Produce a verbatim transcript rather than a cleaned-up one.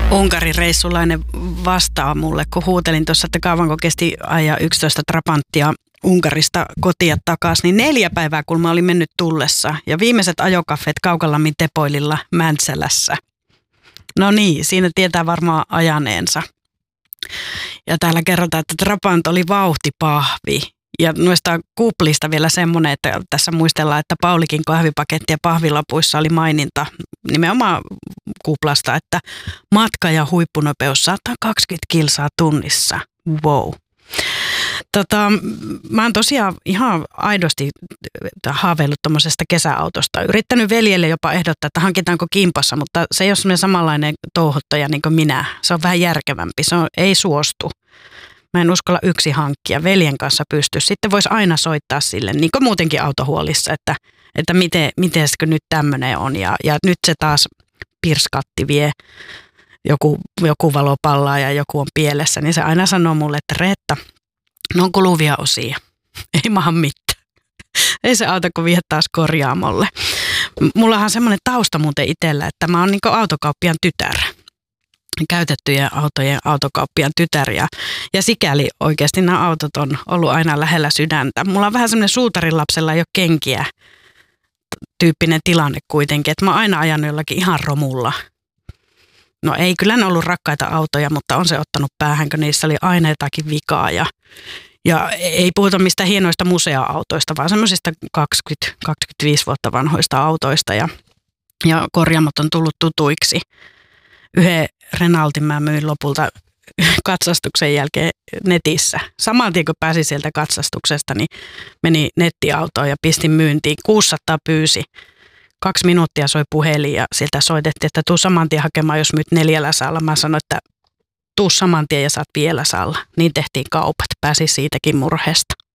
Unkarin reissulainen vastaa mulle, kun huutelin tuossa, että kauanko kesti ajaa yksitoista trapanttia Unkarista kotia takaisin, niin neljä päivää kun mä olin mennyt tullessa ja viimeiset ajokaffeet Kaukalammin Tepoililla Mäntsälässä. No niin, siinä tietää varmaan ajaneensa. Ja täällä kerrotaan, että Trabant oli vauhtipahvi. Ja noista kuplista vielä semmoinen, että tässä muistellaan, että Paulikin kahvipaketti ja pahvilapuissa oli maininta nimenomaan kuplasta, että matka- ja huippunopeus sata kaksikymmentä kilsaa tunnissa. Wow. Tota, mä oon tosiaan ihan aidosti haaveillut tommosesta kesäautosta. Yrittänyt veljelle jopa ehdottaa, että hankitaanko kimpassa, mutta se ei ole semmoinen samanlainen touhuttaja niin kuin minä. Se on vähän järkevämpi, se on, ei suostu. Mä en uskalla yksi hankkia, veljen kanssa pysty. Sitten voisi aina soittaa sille, niin kuin muutenkin autohuolissa, että, että miten, mitenskö nyt tämmöinen on. Ja, ja nyt se taas pirskatti vie, joku, joku valo pallaa ja joku on pielessä, niin se aina sanoo mulle, että Reetta, ne on kuluvia osia, ei maha mitään. Ei se auta, kun vie taas korjaamolle. Mullahan on semmoinen tausta muuten itsellä, että mä oon niin kuin autokauppiaan tytär. Käytettyjen autojen autokauppiaan tytär ja, ja sikäli oikeasti nämä autot on ollut aina lähellä sydäntä. Mulla on vähän semmoinen suutarin lapsella ei ole kenkiä tyyppinen tilanne kuitenkin, että mä oon aina ajanut jollakin ihan romulla. No ei, kyllä ne ollut rakkaita autoja, mutta on se ottanut päähän, kun niissä oli aina jotakin vikaa ja, ja ei puhuta mistään hienoista musea-autoista, vaan semmoisista kaksikymmentä kaksikymmentäviisi vuotta vanhoista autoista ja, ja korjaamot on tullut tutuiksi. Yhden Renaultin mä myin lopulta katsastuksen jälkeen netissä. Saman tien kun pääsin sieltä katsastuksesta, niin meni nettiautoon ja pistin myyntiin. kuusisataa pyysi. Kaksi minuuttia soi puhelin ja sieltä soitettiin, että tuu saman tien hakemaan, jos myyt neljällä saalla. Mä sanoin, että tuu saman tien ja saat vielä saalla. Niin tehtiin kaupat. Pääsi siitäkin murheesta.